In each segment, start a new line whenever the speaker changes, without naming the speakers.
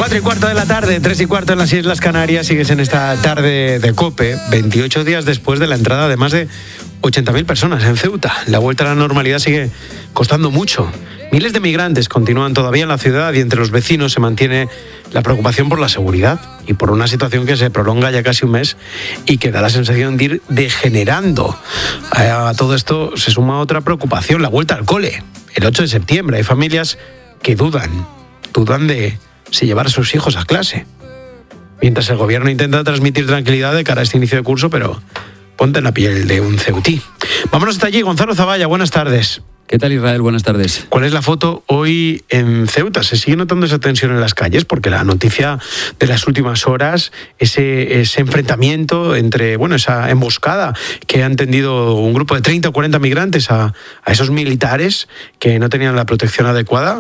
4:15 de la tarde, 3:15 en las Islas Canarias. Sigues en esta tarde de COPE, 28 días después de la entrada de más de 80.000 personas en Ceuta. La vuelta a la normalidad sigue costando mucho. Miles de migrantes continúan todavía en la ciudad y entre los vecinos se mantiene la preocupación por la seguridad y por una situación que se prolonga ya casi un mes y que da la sensación de ir degenerando. A todo esto se suma otra preocupación, la vuelta al cole. El 8 de septiembre hay familias que dudan de si llevar a sus hijos a clase. Mientras el gobierno intenta transmitir tranquilidad de cara a este inicio de curso, pero ponte en la piel de un ceutí. Vámonos hasta allí, Gonzalo Zavalla, buenas tardes.
¿Qué tal, Israel? Buenas tardes.
¿Cuál es la foto hoy en Ceuta? ¿Se sigue notando esa tensión en las calles? Porque la noticia de las últimas horas, ese enfrentamiento entre, esa emboscada que han tendido un grupo de 30 o 40 migrantes a esos militares que no tenían la protección adecuada,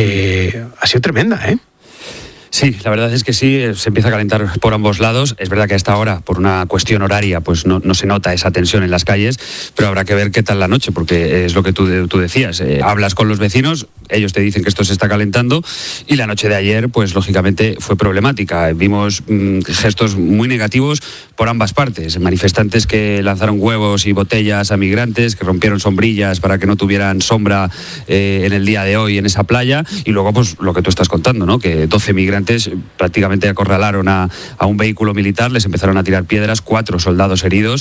ha sido tremenda, ¿eh?
Sí, la verdad es que sí, se empieza a calentar por ambos lados. Es verdad que a esta hora, por una cuestión horaria, pues no se nota esa tensión en las calles, pero habrá que ver qué tal la noche, porque es lo que tú decías. Hablas con los vecinos, ellos te dicen que esto se está calentando, y la noche de ayer, pues lógicamente fue problemática. Vimos gestos muy negativos por ambas partes. Manifestantes que lanzaron huevos y botellas a migrantes, que rompieron sombrillas para que no tuvieran sombra en el día de hoy en esa playa, y luego pues lo que tú estás contando, ¿no? Que 12 migrantes prácticamente acorralaron a un vehículo militar, les empezaron a tirar piedras, 4 soldados heridos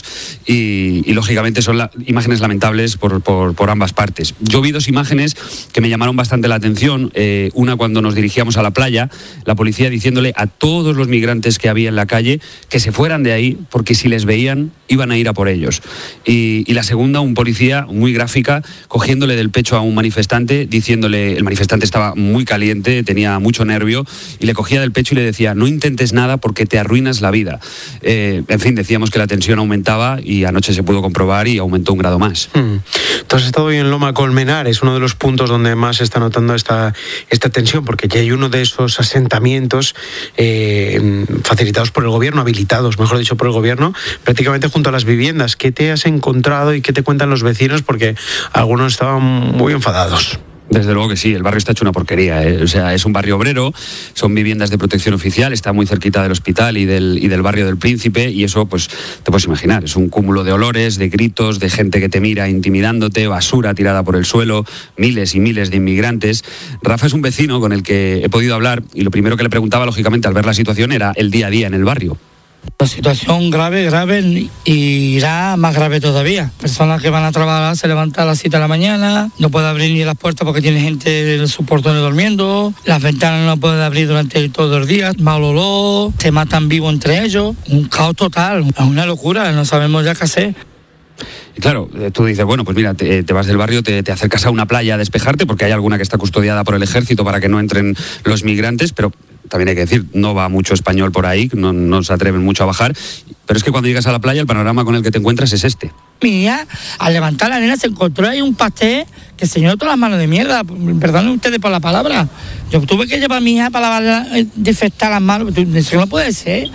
y lógicamente son imágenes lamentables por ambas partes. Yo vi 2 imágenes que me llamaron bastante la atención. Una cuando nos dirigíamos a la playa, la policía diciéndole a todos los migrantes que había en la calle que se fueran de ahí porque si les veían iban a ir a por ellos. Y la segunda, un policía muy gráfica cogiéndole del pecho a un manifestante, diciéndole, el manifestante estaba muy caliente, tenía mucho nervio, y le cogía del pecho y le decía: no intentes nada porque te arruinas la vida. En fin, decíamos que la tensión aumentaba y anoche se pudo comprobar y aumentó un grado más.
Tú has estado hoy en Loma Colmenar, es uno de los puntos donde más se está notando esta tensión, porque ya hay uno de esos asentamientos facilitados por el gobierno, habilitados, mejor dicho, por el gobierno, prácticamente junto a las viviendas. ¿Qué te has encontrado y qué te cuentan los vecinos? Porque algunos estaban muy enfadados.
Desde luego que sí, el barrio está hecho una porquería, ¿eh? O sea, es un barrio obrero, son viviendas de protección oficial, está muy cerquita del hospital y del barrio del Príncipe, y eso, pues, te puedes imaginar, es un cúmulo de olores, de gritos, de gente que te mira intimidándote, basura tirada por el suelo, miles y miles de inmigrantes. Rafa es un vecino con el que he podido hablar, y lo primero que le preguntaba, lógicamente, al ver la situación, era el día a día en el barrio.
La situación grave y irá más grave todavía. Personas que van a trabajar se levantan a las 7 de la mañana, no puede abrir ni las puertas porque tiene gente en sus portones durmiendo, las ventanas no pueden abrir durante todo el día, mal olor, se matan vivos entre ellos, un caos total, es una locura, no sabemos ya qué hacer.
Y claro, tú dices, bueno, pues mira, te vas del barrio, te acercas a una playa a despejarte, porque hay alguna que está custodiada por el ejército para que no entren los migrantes, pero también hay que decir, no va mucho español por ahí, no se atreven mucho a bajar, pero es que cuando llegas a la playa el panorama con el que te encuentras es este.
Mi hija, al levantar la nena, se encontró ahí un pastel que se llenó todas las manos de mierda. Perdonen ustedes por la palabra. Yo tuve que llevar a mi hija para lavar, desinfectar las manos. Eso no puede ser.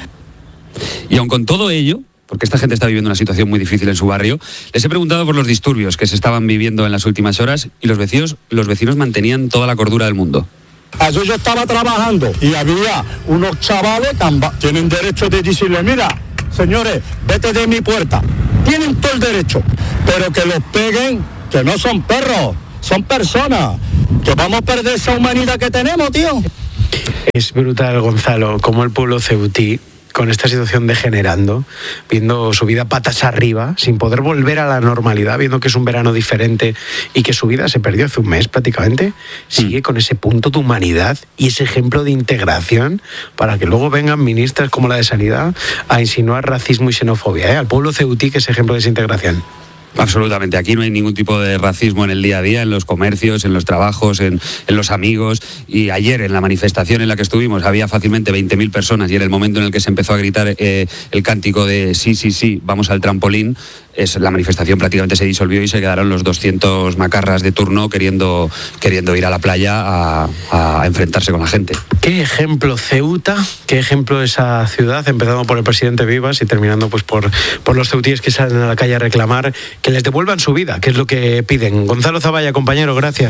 Y aun con todo ello, porque esta gente está viviendo una situación muy difícil en su barrio, les he preguntado por los disturbios que se estaban viviendo en las últimas horas, y los vecinos mantenían toda la cordura del mundo.
Yo estaba trabajando y había unos chavales que tienen derecho de decirle: mira, señores, vete de mi puerta. Tienen todo el derecho, pero que los peguen, que no son perros, son personas, que vamos a perder esa humanidad que tenemos, tío.
Es brutal, Gonzalo, como el pueblo ceutí, con esta situación degenerando, viendo su vida patas arriba, sin poder volver a la normalidad, viendo que es un verano diferente y que su vida se perdió hace un mes prácticamente, sigue con ese punto de humanidad y ese ejemplo de integración para que luego vengan ministras como la de Sanidad a insinuar racismo y xenofobia, al pueblo ceutí, que es ejemplo de esa integración.
Absolutamente, aquí no hay ningún tipo de racismo en el día a día, en los comercios, en los trabajos, en los amigos. Y ayer en la manifestación en la que estuvimos había fácilmente 20.000 personas, y era el momento en el que se empezó a gritar el cántico de sí, vamos al trampolín. La manifestación prácticamente se disolvió y se quedaron los 200 macarras de turno queriendo ir a la playa a enfrentarse con la gente.
¿Qué ejemplo Ceuta? ¿Qué ejemplo esa ciudad? Empezando por el presidente Vivas y terminando pues por los ceutíes que salen a la calle a reclamar que les devuelvan su vida, que es lo que piden. Gonzalo Zavalla, compañero, gracias.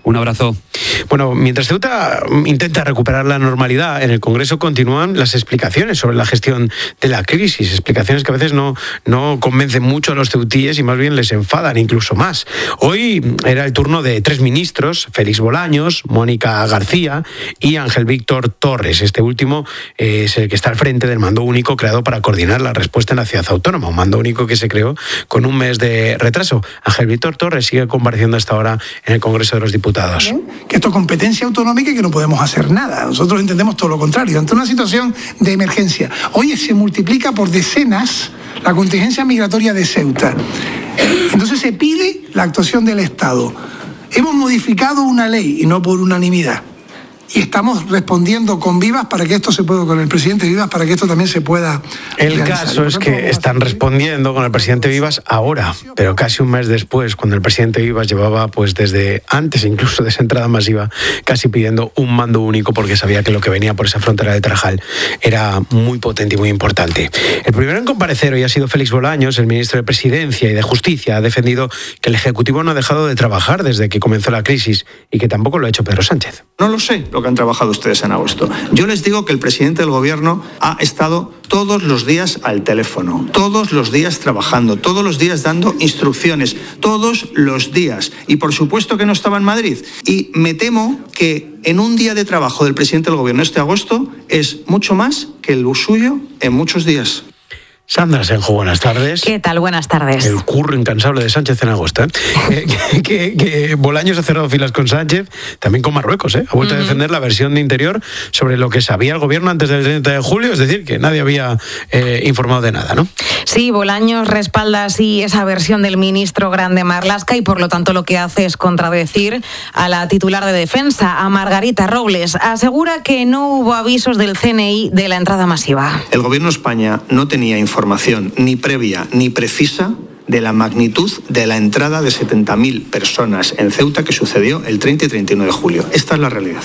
Un abrazo.
Bueno, mientras Ceuta intenta recuperar la normalidad, en el Congreso continúan las explicaciones sobre la gestión de la crisis, explicaciones que a veces no convencen mucho a los ceutíes y más bien les enfadan incluso más. Hoy era el turno de 3 ministros, Félix Bolaños, Mónica García y Ángel Víctor Torres. Este último es el que está al frente del mando único creado para coordinar la respuesta en la ciudad autónoma, un mando único que se creó con un mes de retraso. Ángel Víctor Torres sigue compareciendo hasta ahora en el Congreso de los Diputados.
Que esto es competencia autonómica y que no podemos hacer nada. Nosotros entendemos todo lo contrario. Ante una situación de emergencia, hoy se multiplica por decenas la contingencia migratoria de Ceuta. Entonces se pide la actuación del Estado. Hemos modificado una ley y no por unanimidad. Y estamos respondiendo con Vivas para que esto se pueda, con el presidente Vivas, para que esto también se pueda
El
realizar.
caso es que están respondiendo con el presidente Vivas ahora, pero casi un mes después, cuando el presidente Vivas llevaba, pues desde antes incluso de esa entrada masiva, casi pidiendo un mando único porque sabía que lo que venía por esa frontera del Tarajal era muy potente y muy importante. El primero en comparecer hoy ha sido Félix Bolaños, el ministro de Presidencia y de Justicia. Ha defendido que el Ejecutivo no ha dejado de trabajar desde que comenzó la crisis y que tampoco lo ha hecho Pedro Sánchez.
No lo sé lo que han trabajado ustedes en agosto. Yo les digo que el presidente del Gobierno ha estado todos los días al teléfono, todos los días trabajando, todos los días dando instrucciones, todos los días. Y por supuesto que no estaba en Madrid. Y me temo que en un día de trabajo del presidente del Gobierno este agosto es mucho más que el suyo en muchos días.
Sandra Senjo, buenas tardes.
¿Qué tal? Buenas tardes.
El curro incansable de Sánchez en agosto. Que Bolaños ha cerrado filas con Sánchez, también con Marruecos. Ha vuelto a defender la versión de Interior sobre lo que sabía el gobierno antes del 30 de julio, es decir, que nadie había informado de nada, ¿no?
Sí, Bolaños respalda así esa versión del ministro Grande Marlaska y por lo tanto lo que hace es contradecir a la titular de Defensa, a Margarita Robles. Asegura que no hubo avisos del CNI de la entrada masiva.
El Gobierno de España no tenía información ni previa ni precisa de la magnitud de la entrada de 70.000 personas en Ceuta que sucedió el 30 y 31 de julio. Esta es la realidad.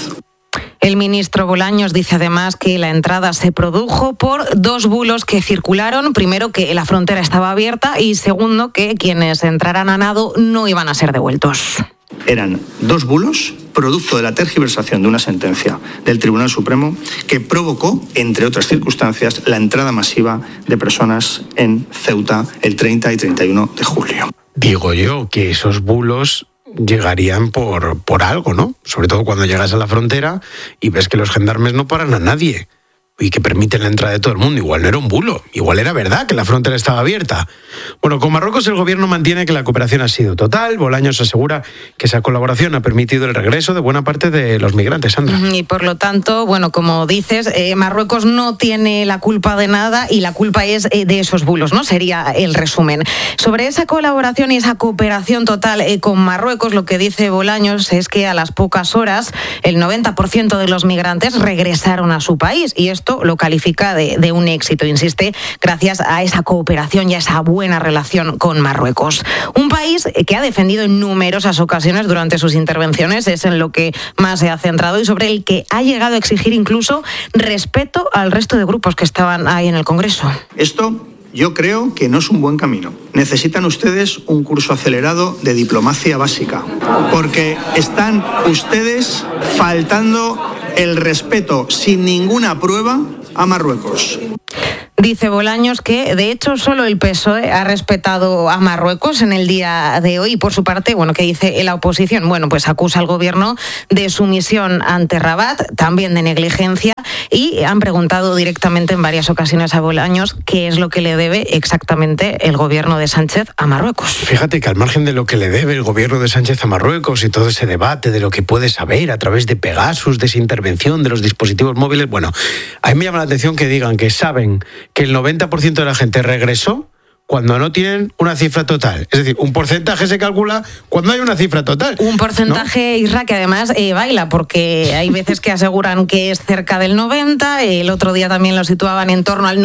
El ministro Bolaños dice además que la entrada se produjo por 2 bulos que circularon. Primero, que la frontera estaba abierta y segundo, que quienes entraran a nado no iban a ser devueltos.
Eran 2 bulos, producto de la tergiversación de una sentencia del Tribunal Supremo que provocó, entre otras circunstancias, la entrada masiva de personas en Ceuta el 30 y 31 de julio.
Digo yo que esos bulos llegarían por algo, ¿no? Sobre todo cuando llegas a la frontera y ves que los gendarmes no paran a nadie y que permiten la entrada de todo el mundo. Igual no era un bulo, igual era verdad que la frontera estaba abierta. Bueno, con Marruecos el gobierno mantiene que la cooperación ha sido total. Bolaños asegura que esa colaboración ha permitido el regreso de buena parte de los migrantes, Sandra.
Y por lo tanto, bueno, como dices, Marruecos no tiene la culpa de nada y la culpa es de esos bulos, ¿no? Sería el resumen. Sobre esa colaboración y esa cooperación total con Marruecos, lo que dice Bolaños es que a las pocas horas el 90% de los migrantes regresaron a su país y esto lo califica de un éxito, insiste, gracias a esa cooperación y a esa buena relación con Marruecos. Un país que ha defendido en numerosas ocasiones durante sus intervenciones, es en lo que más se ha centrado y sobre el que ha llegado a exigir incluso respeto al resto de grupos que estaban ahí en el Congreso.
Esto yo creo que no es un buen camino. Necesitan ustedes un curso acelerado de diplomacia básica, porque están ustedes faltando el respeto sin ninguna prueba a Marruecos.
Dice Bolaños que, de hecho, solo el PSOE ha respetado a Marruecos en el día de hoy. Y por su parte, bueno, ¿qué dice la oposición? Bueno, pues acusa al gobierno de sumisión ante Rabat, también de negligencia, y han preguntado directamente en varias ocasiones a Bolaños qué es lo que le debe exactamente el gobierno de Sánchez a Marruecos.
Fíjate que al margen de lo que le debe el gobierno de Sánchez a Marruecos y todo ese debate de lo que puede saber a través de Pegasus, de esa intervención de los dispositivos móviles, bueno, a mí me llama la atención que digan que saben que el 90% de la gente regresó cuando no tienen una cifra total. Es decir, un porcentaje se calcula cuando hay una cifra total.
Un porcentaje, ¿no? Isra, que además baila, porque hay veces que aseguran que es cerca del 90%, el otro día también lo situaban en torno al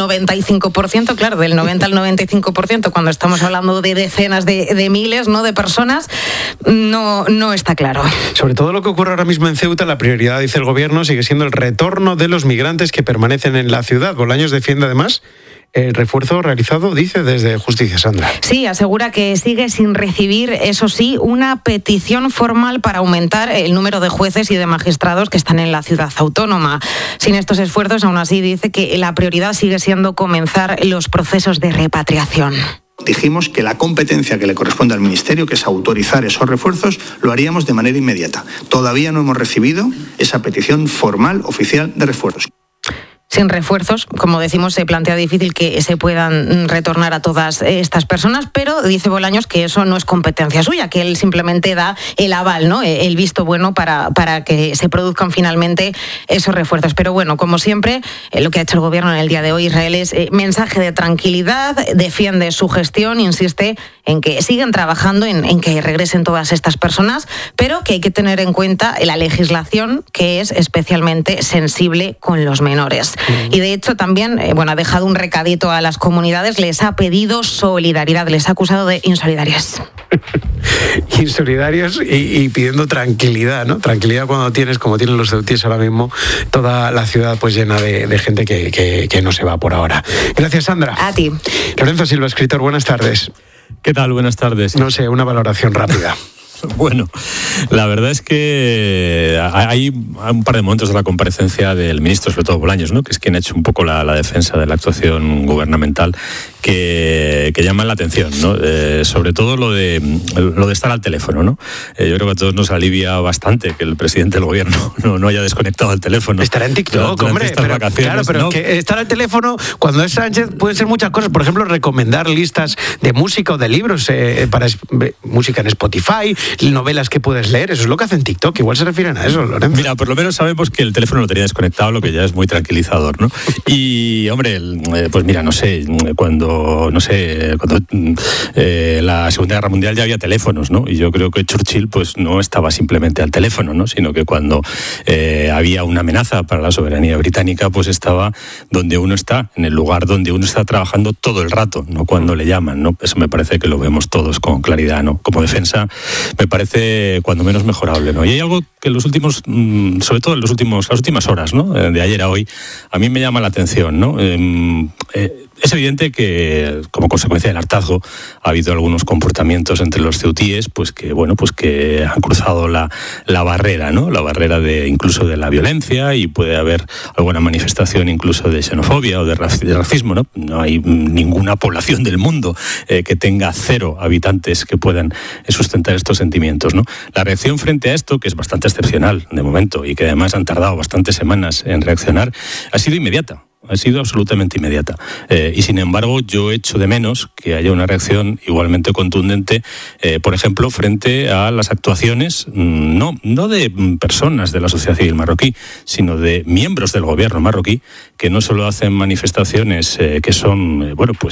95%, claro, del 90 al 95%, cuando estamos hablando de decenas de miles, ¿no?, de personas, no está claro.
Sobre todo lo que ocurre ahora mismo en Ceuta, la prioridad, dice el gobierno, sigue siendo el retorno de los migrantes que permanecen en la ciudad. Bolaños defiende además el refuerzo realizado, dice, desde Justicia, Sandra.
Sí, asegura que sigue sin recibir, eso sí, una petición formal para aumentar el número de jueces y de magistrados que están en la ciudad autónoma. Sin estos esfuerzos, aún así, dice que la prioridad sigue siendo comenzar los procesos de repatriación.
Dijimos que la competencia que le corresponde al Ministerio, que es autorizar esos refuerzos, lo haríamos de manera inmediata. Todavía no hemos recibido esa petición formal, oficial, de refuerzos.
Sin refuerzos, como decimos, se plantea difícil que se puedan retornar a todas estas personas, pero dice Bolaños que eso no es competencia suya, que él simplemente da el aval, ¿no? El visto bueno para que se produzcan finalmente esos refuerzos. Pero bueno, como siempre, lo que ha hecho el gobierno en el día de hoy, Israel, es mensaje de tranquilidad, defiende su gestión, insiste en que siguen trabajando en que regresen todas estas personas, pero que hay que tener en cuenta la legislación, que es especialmente sensible con los menores. Y de hecho también ha dejado un recadito a las comunidades, les ha pedido solidaridad, les ha acusado de insolidarios.
Insolidarios y pidiendo tranquilidad, ¿no? Tranquilidad cuando tienes, como tienen los ceutíes ahora mismo, toda la ciudad pues llena de gente que no se va por ahora. Gracias, Sandra.
A ti.
Lorenzo Silva, escritor, buenas tardes.
¿Qué tal? Buenas tardes.
No sé, una valoración rápida.
Bueno, la verdad es que hay un par de momentos de la comparecencia del ministro, sobre todo Bolaños, ¿no?, que es quien ha hecho un poco la defensa de la actuación gubernamental, que llaman la atención, ¿no? Sobre todo lo de estar al teléfono, ¿no? Yo creo que a todos nos alivia bastante que el presidente del gobierno no haya desconectado el teléfono.
Estará en TikTok, hombre. Pero
¿no?
Que estar al teléfono cuando es Sánchez puede ser muchas cosas. Por ejemplo, recomendar listas de música o de libros para música en Spotify, novelas que puedes leer. Eso es lo que hace en TikTok. Igual se refieren a eso, Lorenzo.
Mira, por lo menos sabemos que el teléfono lo tenía desconectado, lo que ya es muy tranquilizador, ¿no? Y, hombre, pues mira, cuando la Segunda Guerra Mundial ya había teléfonos, ¿no? Y yo creo que Churchill pues no estaba simplemente al teléfono, ¿no? Sino que cuando había una amenaza para la soberanía británica, pues estaba donde uno está, en el lugar donde uno está trabajando todo el rato, no cuando le llaman, ¿no? Eso me parece que lo vemos todos con claridad, ¿no? Como defensa me parece cuando menos mejorable, ¿no? Y hay algo que en los últimos, sobre todo en las últimas horas, ¿no?, de ayer a hoy, a mí me llama la atención, ¿no? Es evidente que, como consecuencia del hartazgo, ha habido algunos comportamientos entre los ceutíes, pues que han cruzado la barrera, ¿no? La barrera incluso de la violencia, y puede haber alguna manifestación incluso de xenofobia o de racismo, ¿no? No hay ninguna población del mundo que tenga 0 habitantes que puedan sustentar estos sentimientos, ¿no? La reacción frente a esto, que es bastante excepcional de momento y que además han tardado bastantes semanas en reaccionar, ha sido inmediata. Ha sido absolutamente inmediata. Y sin embargo, yo echo de menos que haya una reacción igualmente contundente, por ejemplo, frente a las actuaciones, no de personas de la sociedad civil marroquí, sino de miembros del gobierno marroquí, que no solo hacen manifestaciones que son,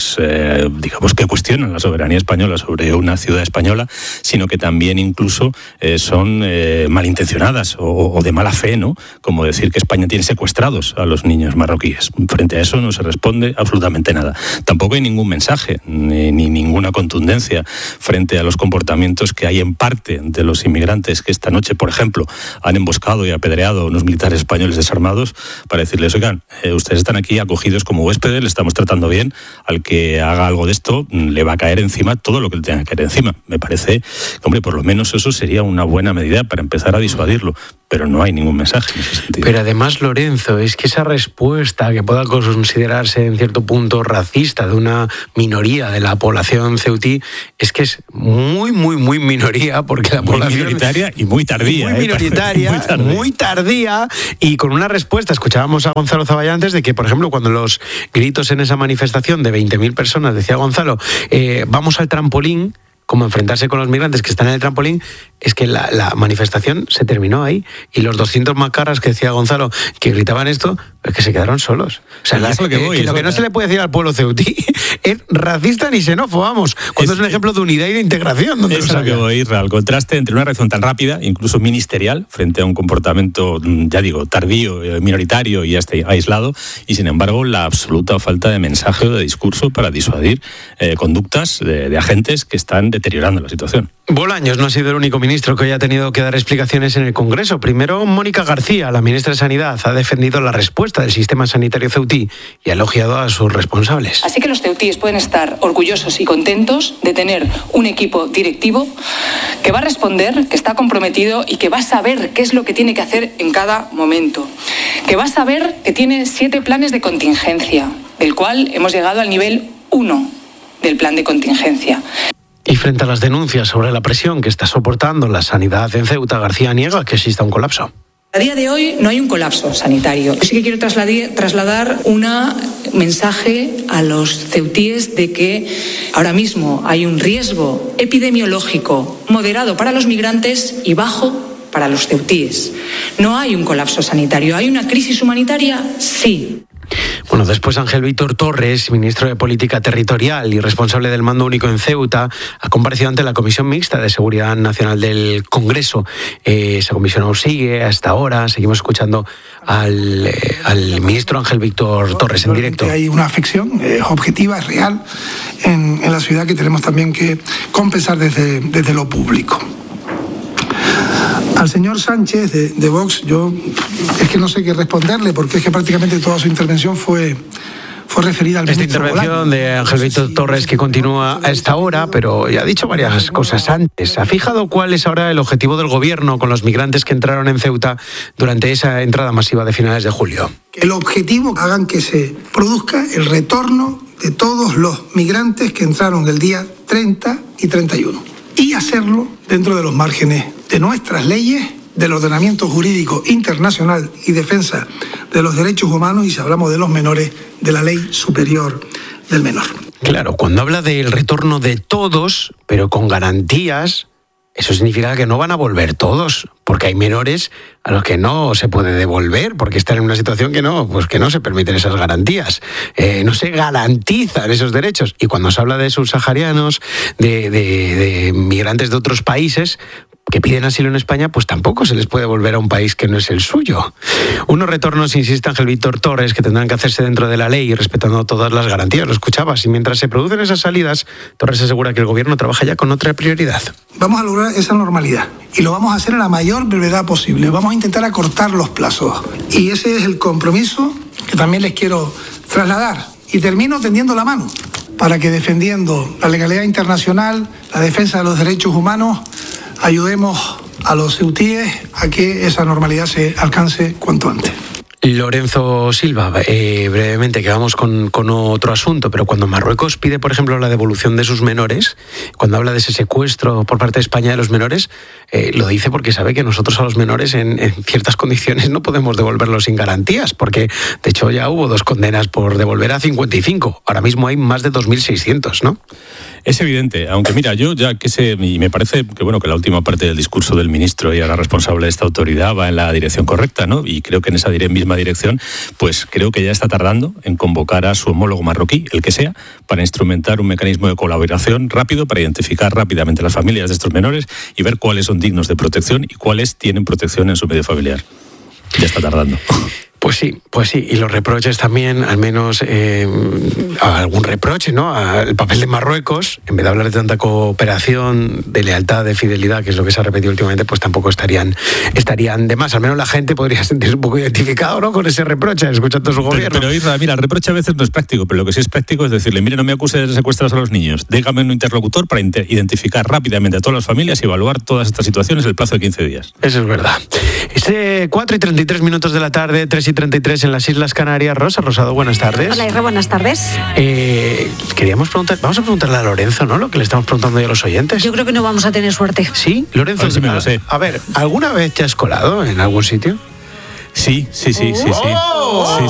digamos que cuestionan la soberanía española sobre una ciudad española, sino que también incluso son malintencionadas o de mala fe, ¿no? Como decir que España tiene secuestrados a los niños marroquíes. Frente a eso no se responde absolutamente nada. Tampoco hay ningún mensaje ni ninguna contundencia frente a los comportamientos que hay en parte de los inmigrantes que esta noche, por ejemplo, han emboscado y apedreado a unos militares españoles desarmados para decirles: oigan, ustedes están aquí acogidos como huéspedes, le estamos tratando bien, al que haga algo de esto le va a caer encima todo lo que le tenga que caer encima. Me parece que, hombre, por lo menos eso sería una buena medida para empezar a disuadirlo, pero no hay ningún mensaje en ese sentido.
Pero además, Lorenzo, es que esa respuesta que pueda considerarse en cierto punto racista de una minoría de la población ceutí es que es muy, muy, muy minoría, porque la población...
minoritaria y muy tardía.
Muy minoritaria, muy tardía, y con una respuesta. Escuchábamos a Gonzalo Zavalla antes de que, por ejemplo, cuando los gritos en esa manifestación de 20.000 personas, decía Gonzalo, vamos al trampolín, como enfrentarse con los migrantes que están en el trampolín, es que la manifestación se terminó ahí, y los 200 macarras que decía Gonzalo que gritaban esto, es que se quedaron solos. O sea, lo que no se le puede decir al pueblo ceutí es racista ni xenófobo, vamos, cuando es un ejemplo de unidad y de integración.
Es lo que voy a ir al contraste entre una reacción tan rápida, incluso ministerial, frente a un comportamiento, ya digo, tardío, minoritario y hasta aislado, y sin embargo la absoluta falta de mensaje o de discurso para disuadir conductas de agentes que están deteriorando la situación.
Bolaños no ha sido el único ministro que hoy ha tenido que dar explicaciones en el Congreso. Primero, Mónica García, la ministra de Sanidad, ha defendido la respuesta del sistema sanitario ceutí y ha elogiado a sus responsables.
Así que los ceutíes pueden estar orgullosos y contentos de tener un equipo directivo que va a responder, que está comprometido y que va a saber qué es lo que tiene que hacer en cada momento. Que va a saber que tiene 7 planes de contingencia, del cual hemos llegado al nivel 1 del plan de contingencia.
Y frente a las denuncias sobre la presión que está soportando la sanidad en Ceuta, García niega que exista un colapso.
A día de hoy no hay un colapso sanitario. Sí que quiero trasladar un mensaje a los ceutíes de que ahora mismo hay un riesgo epidemiológico moderado para los migrantes y bajo para los ceutíes. No hay un colapso sanitario. ¿Hay una crisis humanitaria? Sí.
Bueno, después Ángel Víctor Torres, ministro de Política Territorial y responsable del mando único en Ceuta, ha comparecido ante la Comisión Mixta de Seguridad Nacional del Congreso. Esa comisión aún sigue hasta ahora. Seguimos escuchando al ministro Ángel Víctor Torres en directo.
Hay una afección objetiva, es real, en la ciudad que tenemos también que compensar desde lo público. Al señor Sánchez de Vox, yo es que no sé qué responderle, porque es que prácticamente toda su intervención fue referida al ministro Bolaños.
Esta intervención de Ángel Víctor Torres que continúa a esta hora, pero ya ha dicho varias cosas antes. ¿Ha fijado cuál es ahora el objetivo del gobierno con los migrantes que entraron en Ceuta durante esa entrada masiva de finales de julio?
El objetivo hagan que se produzca el retorno de todos los migrantes que entraron el día 30 y 31. Y hacerlo dentro de los márgenes de nuestras leyes, del ordenamiento jurídico internacional y defensa de los derechos humanos, y si hablamos de los menores, de la ley superior del menor.
Claro, cuando habla del retorno de todos, pero con garantías, eso significa que no van a volver todos, porque hay menores a los que no se puede devolver, porque están en una situación que no se permiten esas garantías. No se garantizan esos derechos. Y cuando se habla de subsaharianos, de migrantes de otros países que piden asilo en España, pues tampoco se les puede volver a un país que no es el suyo. Unos retornos, insiste Ángel Víctor Torres, que tendrán que hacerse dentro de la ley y respetando todas las garantías. Lo escuchabas. Y mientras se producen esas salidas, Torres asegura que el gobierno trabaja ya con otra prioridad.
Vamos a lograr esa normalidad y lo vamos a hacer en la mayor brevedad posible. Vamos a intentar acortar los plazos. Y ese es el compromiso que también les quiero trasladar. Y termino tendiendo la mano para que, defendiendo la legalidad internacional, la defensa de los derechos humanos, ayudemos a los ceutíes a que esa normalidad se alcance cuanto antes.
Lorenzo Silva, brevemente, que vamos con otro asunto, pero cuando Marruecos pide, por ejemplo, la devolución de sus menores, cuando habla de ese secuestro por parte de España de los menores, lo dice porque sabe que nosotros a los menores en ciertas condiciones no podemos devolverlos sin garantías, porque de hecho ya hubo 2 condenas por devolver a 55, ahora mismo hay más de 2.600, ¿no?
Es evidente, aunque mira, yo ya que sé, y me parece que bueno que la última parte del discurso del ministro y ahora responsable de esta autoridad va en la dirección correcta, ¿no? Y creo que en esa misma dirección, pues creo que ya está tardando en convocar a su homólogo marroquí, el que sea, para instrumentar un mecanismo de colaboración rápido para identificar rápidamente las familias de estos menores y ver cuáles son dignos de protección y cuáles tienen protección en su medio familiar. Ya está tardando.
Pues sí, y los reproches también, al menos algún reproche, ¿no? Al papel de Marruecos, en vez de hablar de tanta cooperación, de lealtad, de fidelidad, que es lo que se ha repetido últimamente, pues tampoco estarían de más. Al menos la gente podría sentirse un poco identificado, ¿no?, con ese reproche, escuchando su gobierno.
Pero Isra, mira, el reproche a veces no es práctico, pero lo que sí es práctico es decirle, mire, no me acuse de secuestrar a los niños, déjame un interlocutor para identificar rápidamente a todas las familias y evaluar todas estas situaciones en el plazo de 15 días.
Eso es verdad. 4:33 de la tarde, 3:33 en las Islas Canarias. Rosa Rosado, buenas tardes.
Hola, Isra, buenas tardes.
Queríamos preguntar, vamos a preguntarle a Lorenzo, ¿no?, lo que le estamos preguntando hoy a los oyentes.
Yo creo que no vamos a tener suerte.
¿Sí? Lorenzo,
sí me lo sé.
A ver, ¿alguna vez te has colado en algún sitio?
Sí.
¡Oh!